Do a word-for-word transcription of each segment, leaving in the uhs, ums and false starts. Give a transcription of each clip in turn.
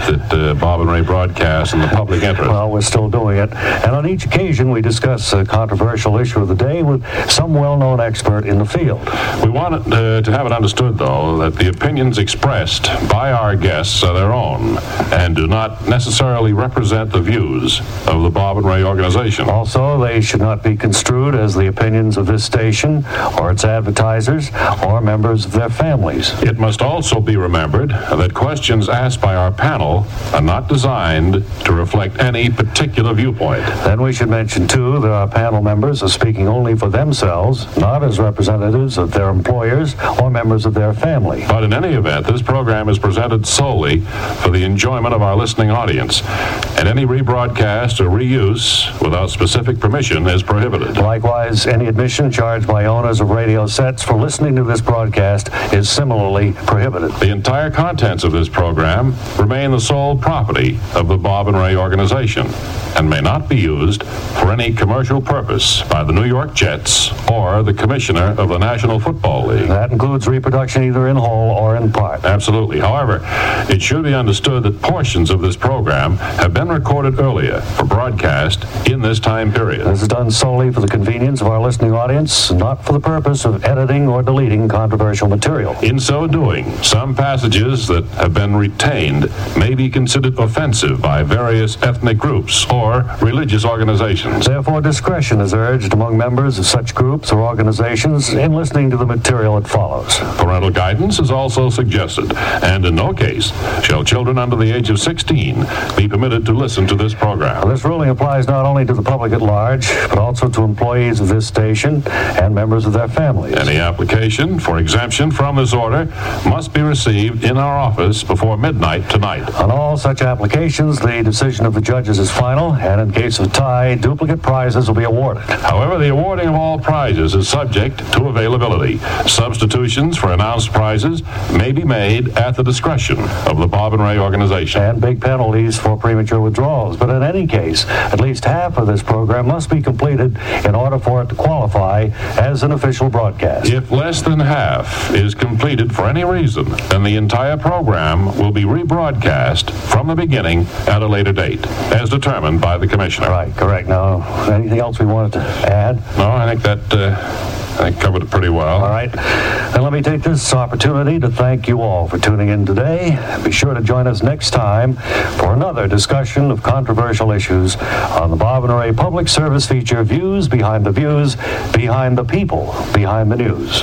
that uh, Bob and Ray broadcast in the public interest. Well, we're still doing it. And on each occasion, we discuss a controversial issue of the day with some well-known expert in the field. We want uh, to have it understood, though, that the opinions expressed by our guests are their own and do not necessarily represent the views of the Bob and Ray organization. Also, they should not be construed as the opinions of this station or its advertisers or members of their families. It must also be remembered that questions asked by our panel are not designed to reflect any particular viewpoint. Then we should mention, too, that our panel members are speaking only for themselves, not as representatives of their employers or members of their family. But in any event, this program is presented solely for the enjoyment of our listening audience, and any rebroadcast or reuse without specific permission is prohibited. Likewise, any admission charged by owners of radio sets for listening to this broadcast is similarly prohibited. The entire contents of this program remain the sole property of the Bob and Ray organization and may not be used for any commercial purpose by the New York Jets or the Commissioner of the National Football League. That includes reproduction either in whole or in part. Absolutely. However, it should be understood that portions of this program have been recorded earlier for broadcast in this time period. This is done solely for the convenience of our listening audience, not for the purpose of editing or deleting controversial material. In so doing, some passages that have been retained may be considered offensive by various ethnic groups or religious organizations. Therefore, discretion is urged among members of such groups or organizations in listening to the material that follows. Parental guidance is also suggested, and in no case shall children under the age of sixteen be permitted to listen to this program. Now, this ruling applies not only to the public at large, but also to employees of this station and members of their families. Any application for exemption from this order must be received in our office before midnight tonight. On all such applications, the decision of the judges is final, and in case of tie, duplicate prizes will be awarded. However, the awarding of all prizes is subject to availability. Substitutions for announced prizes may be made at the discretion of the Bob and Ray organization. And big penalties for premature withdrawals. But in any case, at least half of this program must be completed in order for it to qualify as an official broadcast. If less than half is completed for any reason, then the entire program will be rebroadcast from the beginning at a later date, as determined by the Commissioner. Right, correct. Now, anything else we wanted to add? No, I think that uh, I covered it pretty well. All right. And let me take this opportunity to thank you all for tuning in today. Be sure to join us next time for another discussion of controversial issues on the Bob and Ray Public Service feature, Views Behind the Views, Behind the People, Behind the News.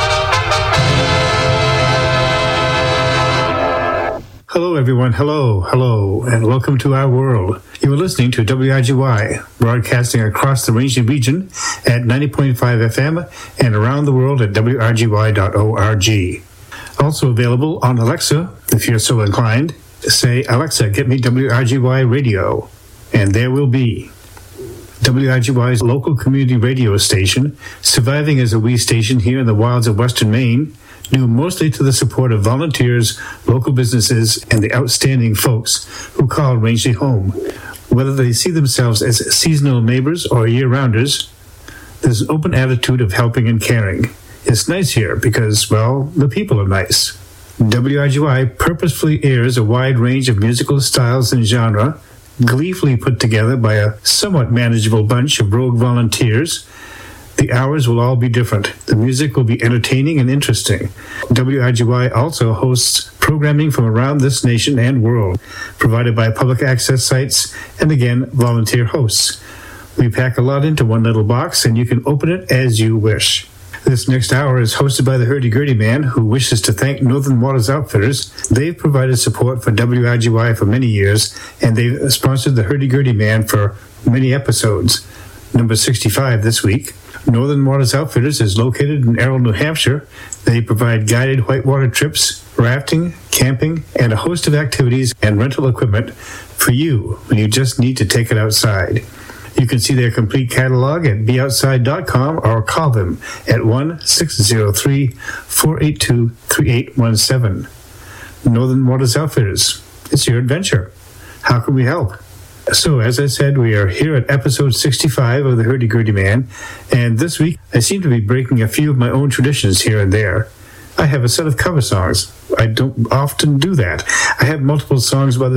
Hello, everyone. Hello, hello, and welcome to our world. You are listening to W I G Y, broadcasting across the Rangeley region at ninety point five F M and around the world at W R G Y dot org. Also available on Alexa, if you're so inclined. Say, Alexa, get me W R G Y radio, and there will be. W I G Y's local community radio station, surviving as a wee station here in the wilds of western Maine, due mostly to the support of volunteers, local businesses, and the outstanding folks who call Rangeley home. Whether they see themselves as seasonal neighbors or year-rounders, there's an open attitude of helping and caring. It's nice here because, well, the people are nice. W I G Y purposefully airs a wide range of musical styles and genre, gleefully put together by a somewhat manageable bunch of rogue volunteers. The hours will all be different. The music will be entertaining and interesting. W I G Y also hosts programming from around this nation and world, provided by public access sites and, again, volunteer hosts. We pack a lot into one little box, and you can open it as you wish. This next hour is hosted by the Hurdy-Gurdy Man, who wishes to thank Northern Waters Outfitters. They've provided support for W I G Y for many years, and they've sponsored the Hurdy-Gurdy Man for many episodes. Number sixty-five this week. Northern Waters Outfitters is located in Errol, New Hampshire. They provide guided whitewater trips, rafting, camping, and a host of activities and rental equipment for you when you just need to take it outside. You can see their complete catalog at be outside dot com or call them at one six zero three, four eight two, three eight one seven. Northern Waters Outfitters. It's your adventure. How can we help? So, as I said, we are here at episode sixty-five of the Hurdy-Gurdy Man, and this week I seem to be breaking a few of my own traditions here and there. I have a set of cover songs. I don't often do that. I have multiple songs by the